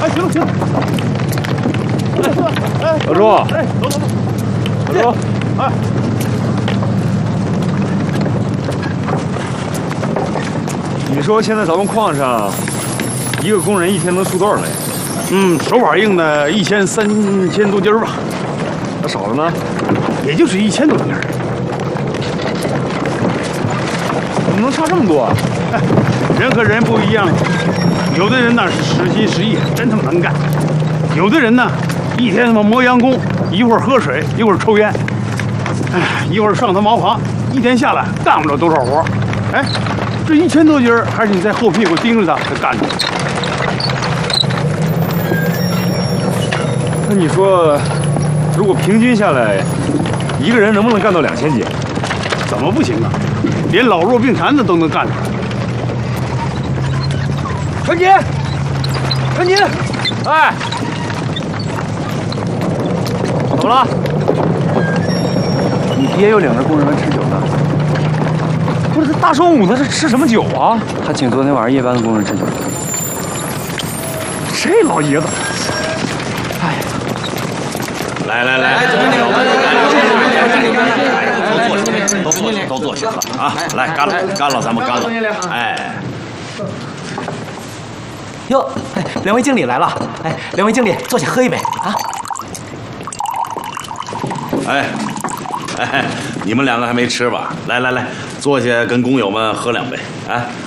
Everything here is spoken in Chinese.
哎，行了行了。 老朱， 哎，走走走。 老朱， 哎。 你说现在咱们矿上一个工人一天能出多少煤？ 手把硬的1300多斤吧。 那少的呢？ 也就是1000多斤。 怎么能差这么多啊？ 哎，人和人不一样，有的人呢是实心实意，真他妈能干；有的人呢，一天他妈磨洋工，一会儿喝水，一会儿抽烟，哎，一会儿上他茅房，一天下来干不了多少活。哎，这1000多斤还是你在后屁股盯着他才干的。 那你说，如果平均下来，一个人能不能干到2000斤？ 怎么不行啊？连老弱病残的都能干出来。 传杰，传杰，哎，怎么了？ 你爹又领着工人们吃酒呢。 不是，他大中午的，这吃什么酒啊？ 他请昨天晚上夜班的工人吃酒。 这老爷子， 哎呀， 来，都坐下啊！来，干了，咱们干了！哎， 哟，两位经理来了！哎，两位经理，坐下喝一杯啊！ 哎，你们两个还没吃吧？来，坐下跟工友们喝2杯啊！